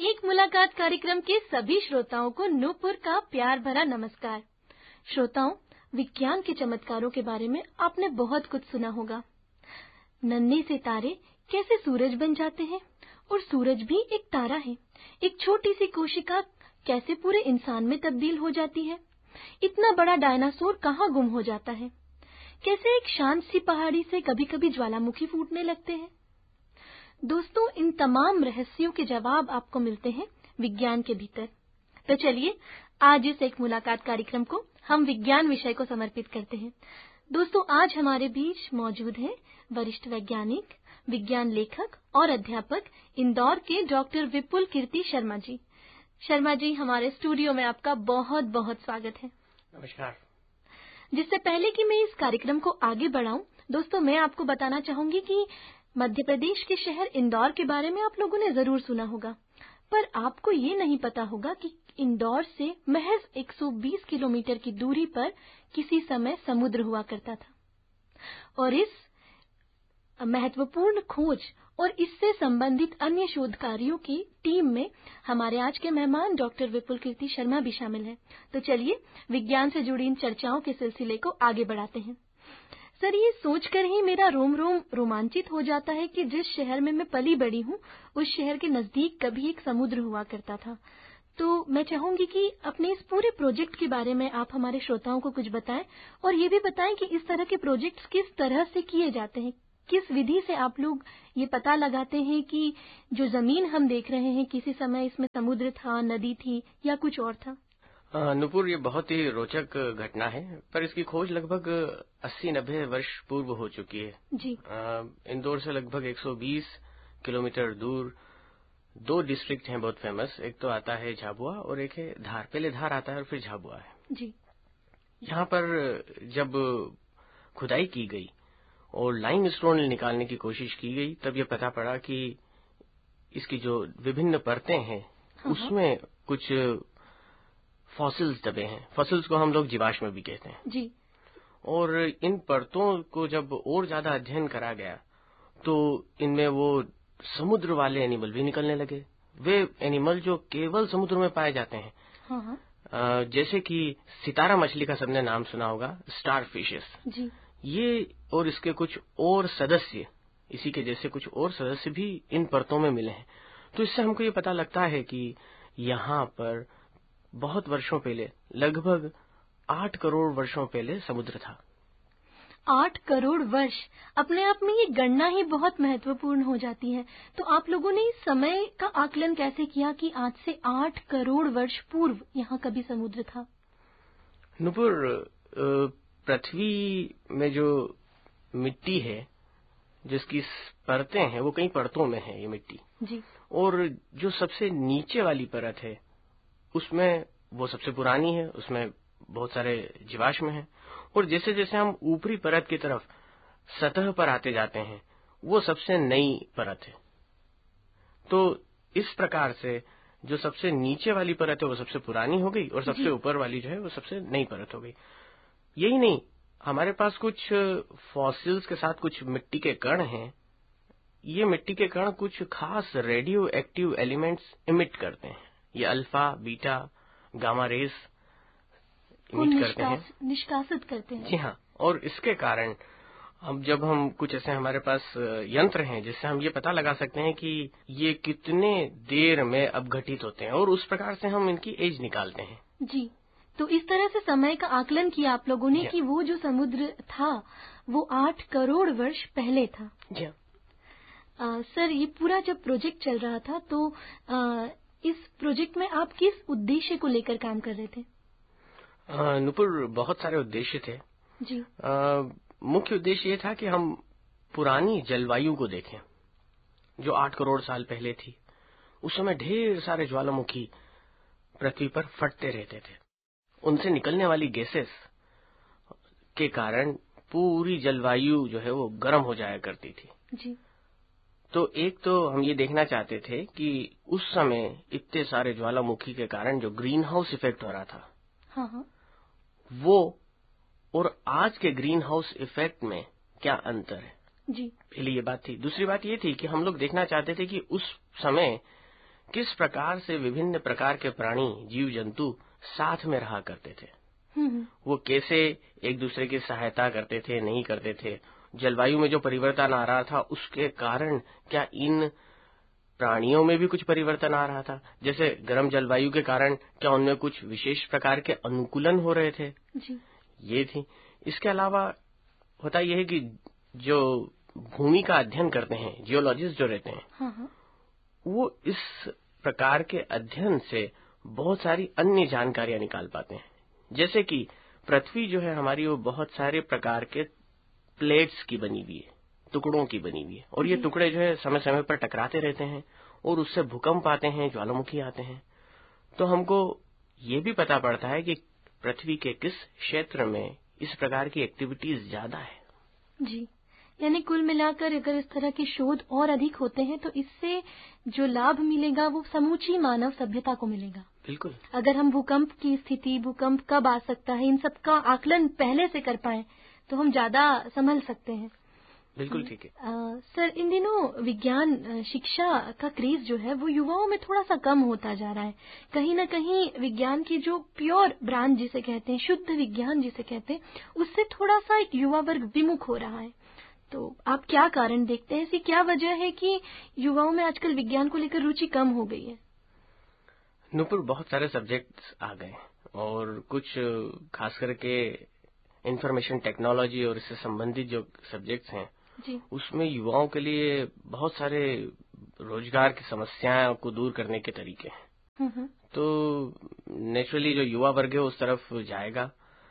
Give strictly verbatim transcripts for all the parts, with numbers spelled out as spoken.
एक मुलाकात कार्यक्रम के सभी श्रोताओं को नूपुर का प्यार भरा नमस्कार। श्रोताओं, विज्ञान के चमत्कारों के बारे में आपने बहुत कुछ सुना होगा। नन्हे से तारे कैसे सूरज बन जाते हैं और सूरज भी एक तारा है। एक छोटी सी कोशिका कैसे पूरे इंसान में तब्दील हो जाती है। इतना बड़ा डायनासोर कहाँ गुम हो जाता है। कैसे एक शांत सी पहाड़ी से कभी-कभी ज्वालामुखी फूटने लगते हैं। दोस्तों, इन तमाम रहस्यों के जवाब आपको मिलते हैं विज्ञान के भीतर। तो चलिए आज इस एक मुलाकात कार्यक्रम को हम विज्ञान विषय को समर्पित करते हैं। दोस्तों, आज हमारे बीच मौजूद हैं वरिष्ठ वैज्ञानिक, विज्ञान लेखक और अध्यापक इंदौर के डॉक्टर विपुल कीर्ति शर्मा जी। शर्मा जी, हमारे स्टूडियो में आपका बहुत बहुत स्वागत है। नमस्कार। जिससे पहले कि मैं इस कार्यक्रम को आगे बढ़ाऊं, दोस्तों मैं आपको बताना चाहूंगी कि मध्य प्रदेश के शहर इंदौर के बारे में आप लोगों ने जरूर सुना होगा, पर आपको ये नहीं पता होगा कि इंदौर से महज एक सौ बीस किलोमीटर की दूरी पर किसी समय समुद्र हुआ करता था। और इस महत्वपूर्ण खोज और इससे संबंधित अन्य शोध कार्यों की टीम में हमारे आज के मेहमान डॉक्टर विपुल कीर्ति शर्मा भी शामिल हैं। तो चलिए विज्ञान से जुड़ी इन चर्चाओं के सिलसिले को आगे बढ़ाते हैं। सर, ये सोचकर ही मेरा रोम रोम रोमांचित हो जाता है कि जिस शहर में मैं पली बड़ी हूँ, उस शहर के नजदीक कभी एक समुद्र हुआ करता था। तो मैं चाहूंगी कि अपने इस पूरे प्रोजेक्ट के बारे में आप हमारे श्रोताओं को कुछ बताएं और ये भी बताएं कि इस तरह के प्रोजेक्ट्स किस तरह से किए जाते हैं, किस विधि से आप लोग ये पता लगाते हैं कि जो जमीन हम देख रहे हैं किसी समय इसमें समुद्र था, नदी थी या कुछ और था। नुपुर, ये बहुत ही रोचक घटना है, पर इसकी खोज लगभग अस्सी नब्बे वर्ष पूर्व हो चुकी है जी। इंदौर से लगभग एक सौ बीस किलोमीटर दूर दो डिस्ट्रिक्ट हैं बहुत फेमस। एक तो आता है झाबुआ और एक है धार। पहले धार आता है और फिर झाबुआ है जी। यहाँ पर जब खुदाई की गई और लाइमस्टोन निकालने की कोशिश की गई, तब ये पता पड़ा कि इसकी जो विभिन्न परतें हैं हाँ उसमें कुछ फॉसिल्स दबे हैं। फॉसिल्स को हम लोग जीवाश्म भी कहते हैं जी। और इन परतों को जब और ज्यादा अध्ययन करा गया तो इनमें वो समुद्र वाले एनिमल भी निकलने लगे। वे एनिमल जो केवल समुद्र में पाए जाते हैं। हाँ हाँ। आ, जैसे कि सितारा मछली का सबने नाम सुना होगा, स्टार फिशेस जी। ये और इसके कुछ और सदस्य, इसी के जैसे कुछ और सदस्य भी इन परतों में मिले हैं। तो इससे हमको ये पता लगता है कि यहाँ पर बहुत वर्षों पहले, लगभग आठ करोड़ वर्षों पहले समुद्र था। आठ करोड़ वर्ष, अपने आप में ये गणना ही बहुत महत्वपूर्ण हो जाती है। तो आप लोगों ने इस समय का आकलन कैसे किया कि आज से आठ करोड़ वर्ष पूर्व यहाँ कभी समुद्र था? नुपुर, पृथ्वी में जो मिट्टी है, जिसकी परतें हैं, वो कई परतों में है ये मिट्टी जी। और जो सबसे नीचे वाली परत है उसमें वो सबसे पुरानी है, उसमें बहुत सारे जीवाश्म हैं। और जैसे जैसे हम ऊपरी परत की तरफ सतह पर आते जाते हैं वो सबसे नई परत है। तो इस प्रकार से जो सबसे नीचे वाली परत है वो सबसे पुरानी हो गई और सबसे ऊपर वाली जो है वो सबसे नई परत हो गई। यही नहीं, हमारे पास कुछ फॉसिल्स के साथ कुछ मिट्टी के कण हैं। ये मिट्टी के कण कुछ खास रेडियो एक्टिव एलिमेंट्स इमिट करते हैं। ये alpha, beta, gamma rays emit करते हैं, निष्कासित करते हैं। जी हाँ। और इसके कारण अब जब हम कुछ ऐसे हमारे पास यंत्र हैं जिससे हम ये पता लगा सकते हैं कि ये कितने देर में अपघटित होते हैं और उस प्रकार से हम इनकी एज निकालते हैं। जी। तो इस तरह से समय का आकलन किया आप लोगों ने कि वो जो समुद्र था वो आठ करोड़ वर्ष पहले था। जी हाँ। सर, ये पूरा जब प्रोजेक्ट चल रहा था तो आ, इस प्रोजेक्ट में आप किस उद्देश्य को लेकर काम कर रहे थे? नुपुर, बहुत सारे उद्देश्य थे जी। आ, मुख्य उद्देश्य ये था कि हम पुरानी जलवायु को देखें जो आठ करोड़ साल पहले थी। उस समय ढेर सारे ज्वालामुखी पृथ्वी पर फटते रहते थे। उनसे निकलने वाली गैसेस के कारण पूरी जलवायु जो है वो गर्म हो जाया करती थी। जी। तो एक तो हम ये देखना चाहते थे कि उस समय इतने सारे ज्वालामुखी के कारण जो ग्रीन हाउस इफेक्ट हो रहा था, हाँ हाँ, वो और आज के ग्रीन हाउस इफेक्ट में क्या अंतर है। जी। पहली ये बात थी। दूसरी बात ये थी कि हम लोग देखना चाहते थे कि उस समय किस प्रकार से विभिन्न प्रकार के प्राणी, जीव जंतु साथ में रहा करते थे, वो कैसे एक दूसरे की सहायता करते थे, नहीं करते थे। जलवायु में जो परिवर्तन आ रहा था उसके कारण क्या इन प्राणियों में भी कुछ परिवर्तन आ रहा था? जैसे गर्म जलवायु के कारण क्या उनमें कुछ विशेष प्रकार के अनुकूलन हो रहे थे? जी। ये थी। इसके अलावा होता यह है कि जो भूमि का अध्ययन करते हैं, जियोलॉजिस्ट जो रहते हैं, हाँ हाँ। वो इस प्रकार के अध्ययन से बहुत सारी अन्य जानकारियां निकाल पाते हैं। जैसे कि पृथ्वी जो है हमारी, वो बहुत सारे प्रकार के प्लेट्स की बनी हुई है, टुकड़ों की बनी हुई है, और ये टुकड़े जो है समय समय पर टकराते रहते हैं और उससे भूकंप आते हैं, ज्वालामुखी आते हैं। तो हमको ये भी पता पड़ता है कि पृथ्वी के किस क्षेत्र में इस प्रकार की एक्टिविटीज ज्यादा है। जी, यानी कुल मिलाकर अगर इस तरह के शोध और अधिक होते हैं तो इससे जो लाभ मिलेगा वो समूची मानव सभ्यता को मिलेगा। बिल्कुल। अगर हम भूकंप की स्थिति, भूकंप कब आ सकता है, इन सब का आकलन पहले से कर पाए तो हम ज्यादा संभल सकते हैं। बिल्कुल ठीक है। आ, सर, इन दिनों विज्ञान शिक्षा का क्रेज जो है वो युवाओं में थोड़ा सा कम होता जा रहा है। कहीं न कहीं विज्ञान की जो प्योर ब्रांच जिसे कहते हैं, शुद्ध विज्ञान जिसे कहते हैं, उससे थोड़ा सा युवा वर्ग विमुख हो रहा है। तो आप क्या कारण देखते हैं? ऐसी क्या वजह है कि युवाओं में आजकल विज्ञान को लेकर रुचि कम हो गई है? नूपुर, बहुत सारे सब्जेक्ट्स आ गए और कुछ खास करके इंफॉर्मेशन टेक्नोलॉजी और इससे संबंधित जो सब्जेक्ट्स हैं जी। उसमें युवाओं के लिए बहुत सारे रोजगार की समस्याओं को दूर करने के तरीके हैं। तो नेचुरली जो युवा वर्ग है उस तरफ जाएगा,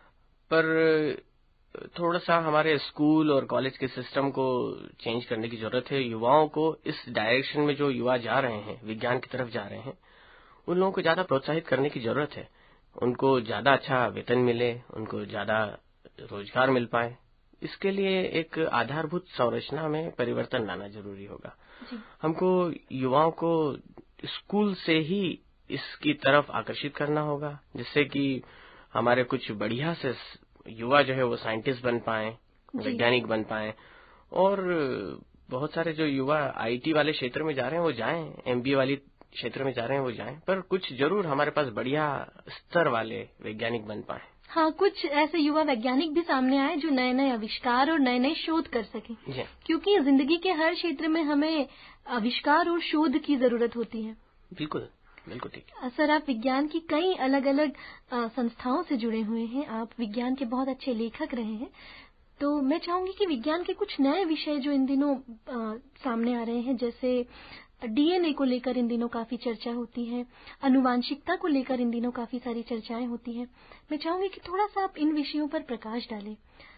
पर थोड़ा सा हमारे स्कूल और कॉलेज के सिस्टम को चेंज करने की जरूरत है। युवाओं को इस डायरेक्शन में जो युवा जा रहे हैं, विज्ञान की तरफ जा रहे हैं, उन लोगों को ज्यादा प्रोत्साहित करने की जरूरत है। उनको ज्यादा अच्छा वेतन मिले, उनको ज्यादा रोजगार मिल पाए। इसके लिए एक आधारभूत संरचना में परिवर्तन लाना जरूरी होगा। हमको युवाओं को स्कूल से ही इसकी तरफ आकर्षित करना होगा, जिससे कि हमारे कुछ बढ़िया से युवा जो है वो साइंटिस्ट बन पाए, वैज्ञानिक बन पाए। और बहुत सारे जो युवा आईटी वाले क्षेत्र में जा रहे हैं वो जाएं, एमबीए वाली क्षेत्र में जा रहे हैं वो जाएं, पर कुछ जरूर हमारे पास बढ़िया स्तर वाले वैज्ञानिक बन पाए। हाँ, कुछ ऐसे युवा वैज्ञानिक भी सामने आए जो नए नए आविष्कार और नए नए शोध कर सकें, क्योंकि जिंदगी के हर क्षेत्र में हमें आविष्कार और शोध की जरूरत होती है। बिल्कुल बिल्कुल ठीक है। सर, आप विज्ञान की कई अलग अलग संस्थाओं से जुड़े हुए हैं, आप विज्ञान के बहुत अच्छे लेखक रहे हैं। तो मैं चाहूंगी कि विज्ञान के कुछ नए विषय जो इन दिनों आ, सामने आ रहे हैं, जैसे डीएनए को लेकर इन दिनों काफी चर्चा होती है, अनुवांशिकता को लेकर इन दिनों काफी सारी चर्चाएं होती हैं। मैं चाहूंगी कि थोड़ा सा आप इन विषयों पर प्रकाश डालें।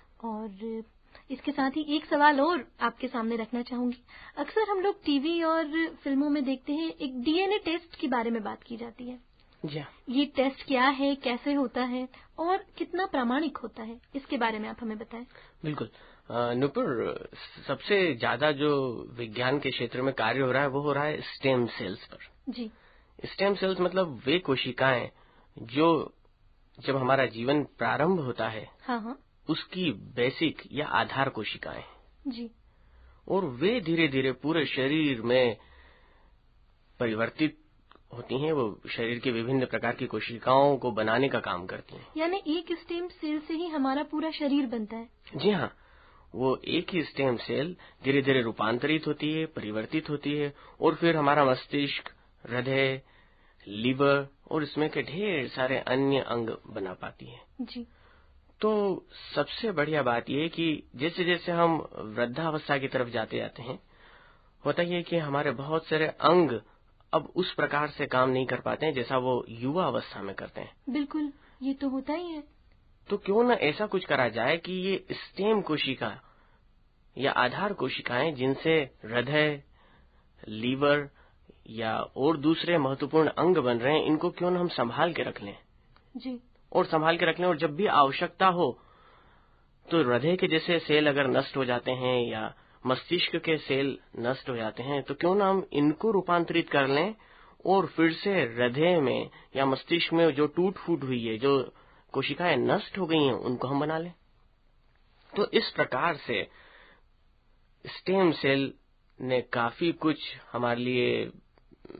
और इसके साथ ही एक सवाल और आपके सामने रखना चाहूंगी। अक्सर हम लोग टीवी और फिल्मों में देखते हैं, एक डीएनए टेस्ट के बारे में बात की जाती है। जी। ये टेस्ट क्या है, कैसे होता है और कितना प्रामाणिक होता है, इसके बारे में आप हमें बताएं। बिल्कुल नूपुर, सबसे ज्यादा जो विज्ञान के क्षेत्र में कार्य हो रहा है वो हो रहा है स्टेम सेल्स पर। जी। स्टेम सेल्स मतलब वे कोशिकाएं जो जब हमारा जीवन प्रारंभ होता है, हाँ हाँ, उसकी बेसिक या आधार कोशिकाएं। जी। और वे धीरे धीरे पूरे शरीर में परिवर्तित होती हैं, वो शरीर के विभिन्न प्रकार की कोशिकाओं को बनाने का काम करती हैं। यानी एक स्टेम सेल से ही हमारा पूरा शरीर बनता है? जी हाँ, वो एक ही स्टेम सेल धीरे धीरे रूपांतरित होती है, परिवर्तित होती है, और फिर हमारा मस्तिष्क, हृदय, लीवर और इसमें के ढेर सारे अन्य अंग बना पाती है। जी। तो सबसे बढ़िया बात यह है कि जैसे जैसे हम वृद्धावस्था की तरफ जाते जाते हैं, होता यह है कि हमारे बहुत सारे अंग अब उस प्रकार से काम नहीं कर पाते हैं जैसा वो युवा अवस्था में करते हैं। बिल्कुल, ये तो होता ही है। तो क्यों न ऐसा कुछ करा जाए कि ये स्टेम कोशिका या आधार कोशिकाएं, जिनसे हृदय, लीवर या और दूसरे महत्वपूर्ण अंग बन रहे हैं, इनको क्यों न हम संभाल के रख लें। जी। और संभाल के रख लें, और जब भी आवश्यकता हो तो हृदय के जैसे सेल अगर नष्ट हो जाते हैं या मस्तिष्क के सेल नष्ट हो जाते हैं, तो क्यों ना हम इनको रूपांतरित कर लें और फिर से हृदय में या मस्तिष्क में जो टूट फूट हुई है, जो कोशिकाएं नष्ट हो गई हैं, उनको हम बना लें। तो इस प्रकार से स्टेम सेल ने काफी कुछ हमारे लिए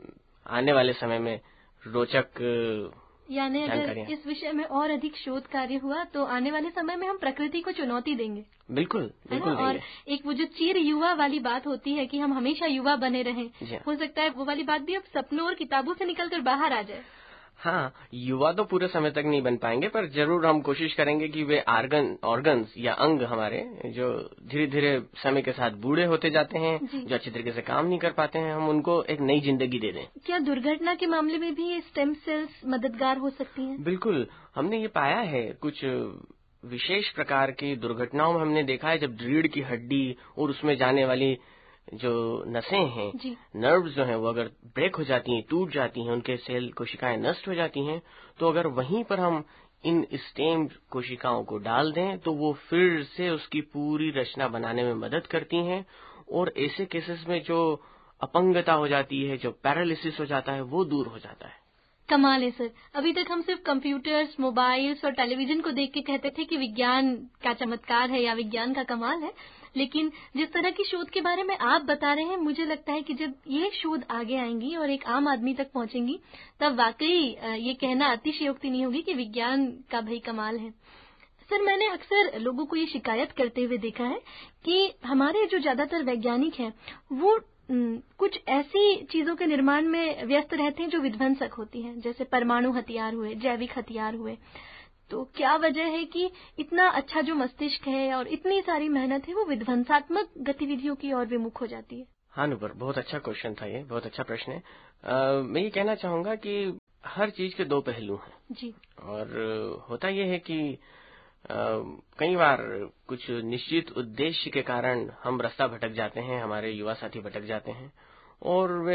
आने वाले समय में रोचक यानी अगर इस विषय में और अधिक शोध कार्य हुआ तो आने वाले समय में हम प्रकृति को चुनौती देंगे। बिल्कुल बिल्कुल और एक वो जो चिर युवा वाली बात होती है कि हम हमेशा युवा बने रहें, हो सकता है वो वाली बात भी अब सपनों और किताबों से निकलकर बाहर आ जाए। हाँ, युवा तो पूरे समय तक नहीं बन पाएंगे, पर जरूर हम कोशिश करेंगे कि वे आर्गन ऑर्गन्स या अंग हमारे जो धीरे धीरे समय के साथ बूढ़े होते जाते हैं, जो अच्छी तरीके से काम नहीं कर पाते हैं, हम उनको एक नई जिंदगी दे दें। क्या दुर्घटना के मामले में भी ये स्टेम सेल्स मददगार हो सकती हैं? बिल्कुल, हमने ये पाया है। कुछ विशेष प्रकार की दुर्घटनाओं में हमने देखा है जब रीढ़ की हड्डी और उसमें जाने वाली जो नसें हैं, नर्व्स जो हैं, वो अगर ब्रेक हो जाती हैं, टूट जाती हैं, उनके सेल कोशिकाएं नष्ट हो जाती हैं, तो अगर वहीं पर हम इन स्टेम कोशिकाओं को डाल दें तो वो फिर से उसकी पूरी रचना बनाने में मदद करती हैं। और ऐसे केसेस में जो अपंगता हो जाती है, जो पैरालिसिस हो जाता है, वो दूर हो जाता है। कमाल है सर। अभी तक हम सिर्फ कंप्यूटर्स, मोबाइल्स और टेलीविजन को देख के कहते थे कि विज्ञान का चमत्कार है या विज्ञान का कमाल है, लेकिन जिस तरह की शोध के बारे में आप बता रहे हैं, मुझे लगता है कि जब ये शोध आगे आएंगी और एक आम आदमी तक पहुंचेंगी, तब वाकई ये कहना अतिशयोक्ति नहीं होगी कि विज्ञान का भाई कमाल है। सर, मैंने अक्सर लोगों को ये शिकायत करते हुए देखा है कि हमारे जो ज्यादातर वैज्ञानिक हैं वो कुछ ऐसी चीजों के निर्माण में व्यस्त रहते हैं जो विध्वंसक होती हैं, जैसे परमाणु हथियार हुए, जैविक हथियार हुए। तो क्या वजह है कि इतना अच्छा जो मस्तिष्क है और इतनी सारी मेहनत है वो विध्वंसात्मक गतिविधियों की ओर विमुख हो जाती है? हाँ नुपुर, बहुत अच्छा क्वेश्चन था ये, बहुत अच्छा प्रश्न है। आ, मैं ये कहना चाहूंगा कि हर चीज के दो पहलू हैं जी। और होता ये है कि आ, कई बार कुछ निश्चित उद्देश्य के कारण हम रास्ता भटक जाते हैं, हमारे युवा साथी भटक जाते हैं और वे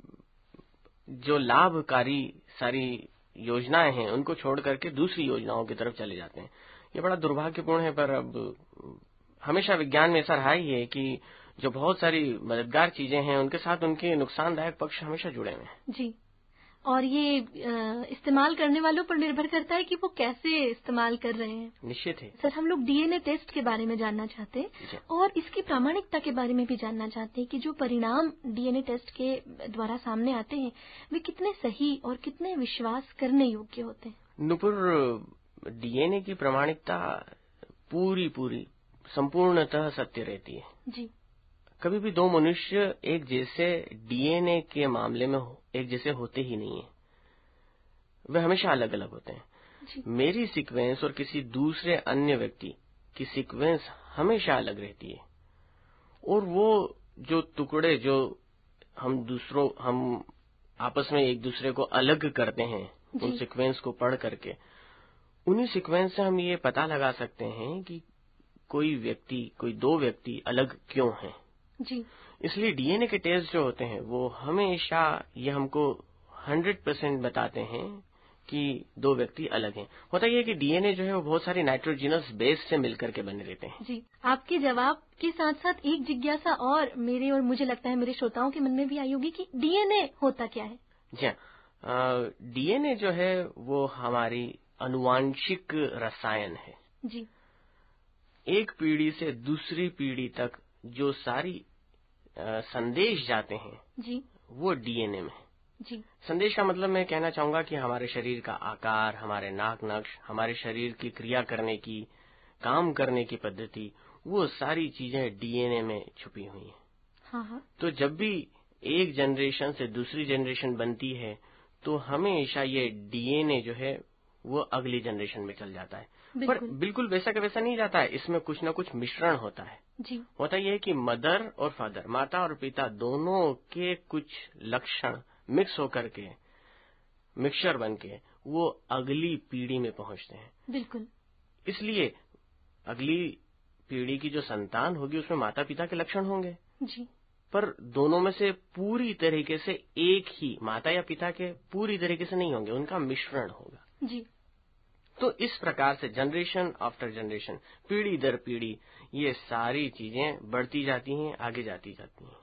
जो लाभकारी सारी योजनाएं हैं उनको छोड़ करके दूसरी योजनाओं की तरफ चले जाते हैं। ये बड़ा दुर्भाग्यपूर्ण है, पर अब हमेशा विज्ञान में ऐसा रहा ही है कि जो बहुत सारी मददगार चीजें हैं उनके साथ उनके नुकसानदायक पक्ष हमेशा जुड़े हुए हैं। जी, और ये आ, इस्तेमाल करने वालों पर निर्भर करता है कि वो कैसे इस्तेमाल कर रहे हैं। निश्चित है सर, हम लोग डीएनए टेस्ट के बारे में जानना चाहते हैं और इसकी प्रामाणिकता के बारे में भी जानना चाहते हैं कि जो परिणाम डीएनए टेस्ट के द्वारा सामने आते हैं वे कितने सही और कितने विश्वास करने योग्य होते हैं। नुपुर, डीएनए की प्रामाणिकता पूरी पूरी संपूर्णतः सत्य रहती है। जी। कभी भी दो मनुष्य एक जैसे डीएनए के मामले में एक जैसे होते ही नहीं है, वे हमेशा अलग अलग होते हैं। जी। मेरी सीक्वेंस और किसी दूसरे अन्य व्यक्ति की सीक्वेंस हमेशा अलग रहती है और वो जो टुकड़े जो हम दूसरों हम आपस में एक दूसरे को अलग करते हैं उन सीक्वेंस को पढ़ करके, उन्हीं सीक्वेंस से हम ये पता लगा सकते हैं कि कोई व्यक्ति कोई दो व्यक्ति अलग क्यों हैं। जी। इसलिए डीएनए के टेस्ट जो होते हैं वो हमेशा ये हमको हंड्रेड परसेंट बताते हैं कि दो व्यक्ति अलग हैं। होता यह है कि डीएनए जो है वो बहुत सारी नाइट्रोजिनस बेस से मिलकर के बने रहते हैं। जी, आपके जवाब के साथ साथ एक जिज्ञासा और मेरे और मुझे लगता है मेरे श्रोताओं के मन में भी आई होगी कि डीएनए होता क्या है? जी हाँ, डीएनए जो है वो हमारी अनुवांशिक रसायन है। जी। एक पीढ़ी से दूसरी पीढ़ी तक जो सारी आ, संदेश जाते हैं जी, वो डीएनए में है। जी। संदेश का मतलब मैं कहना चाहूंगा कि हमारे शरीर का आकार, हमारे नाक नक्श, हमारे शरीर की क्रिया करने की, काम करने की पद्धति, वो सारी चीजें डीएनए में छुपी हुई हैं। हाँ हाँ। तो जब भी एक जनरेशन से दूसरी जनरेशन बनती है तो हमेशा ये डीएनए जो है वो अगली जनरेशन में चल जाता है। पर बिल्कुल वैसा का वैसा नहीं जाता है, इसमें कुछ न कुछ मिश्रण होता है। जी। होता यह है कि मदर और फादर, माता और पिता दोनों के कुछ लक्षण मिक्स होकर के, मिक्सचर बन के वो अगली पीढ़ी में पहुंचते हैं। बिल्कुल। इसलिए अगली पीढ़ी की जो संतान होगी उसमें माता पिता के लक्षण होंगे। जी। पर दोनों में से पूरी तरीके से एक ही माता या पिता के पूरी तरीके से नहीं होंगे, उनका मिश्रण होगा। जी। तो इस प्रकार से जनरेशन आफ्टर जनरेशन, पीढ़ी दर पीढ़ी, ये सारी चीजें बढ़ती जाती हैं, आगे जाती जाती हैं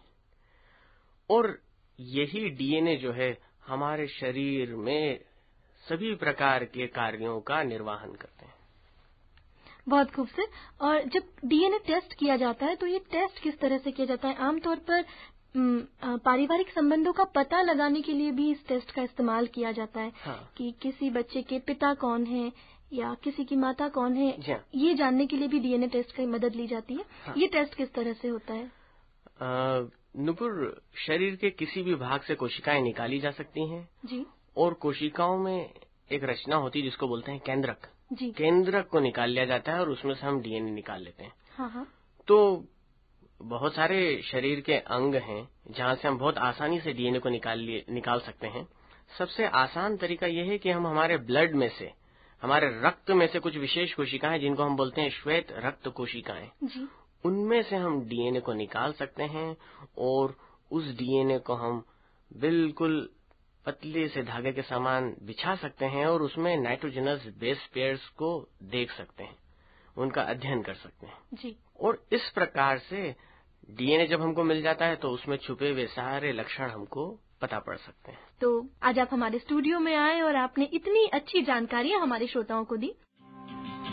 और यही डीएनए जो है हमारे शरीर में सभी प्रकार के कार्यों का निर्वहन करते हैं। बहुत खूब सर। और जब डीएनए टेस्ट किया जाता है तो ये टेस्ट किस तरह से किया जाता है? आमतौर पर उम, पारिवारिक संबंधों का पता लगाने के लिए भी इस टेस्ट का इस्तेमाल किया जाता है। हाँ। कि किसी बच्चे के पिता कौन है या किसी की माता कौन है, हाँ। ये जानने के लिए भी डीएनए टेस्ट की मदद ली जाती है। हाँ। ये टेस्ट किस तरह से होता है? नुपुर, शरीर के किसी भी भाग से कोशिकाएं निकाली जा सकती हैं जी। और कोशिकाओं में एक रचना होती है जिसको बोलते हैं केंद्रक। जी। केंद्रक को निकाल लिया जाता है और उसमें से हम डीएनए निकाल लेते हैं। हाँ हाँ। तो बहुत सारे शरीर के अंग हैं जहां से हम बहुत आसानी से डीएनए को निकाल लिए निकाल सकते हैं। सबसे आसान तरीका यह है कि हम हमारे ब्लड में से, हमारे रक्त में से कुछ विशेष कोशिकाएं जिनको हम बोलते हैं श्वेत रक्त कोशिकाएं, जी। उनमें से हम डीएनए को निकाल सकते हैं और उस डीएनए को हम बिल्कुल पतले से धागे के समान बिछा सकते हैं और उसमें नाइट्रोजनस बेस पेयर्स को देख सकते हैं, उनका अध्ययन कर सकते हैं। जी। और इस प्रकार से डीएनए जब हमको मिल जाता है तो उसमें छुपे हुए सारे लक्षण हमको पता पड़ सकते हैं। तो आज आप हमारे स्टूडियो में आए और आपने इतनी अच्छी जानकारियां हमारे श्रोताओं को दी,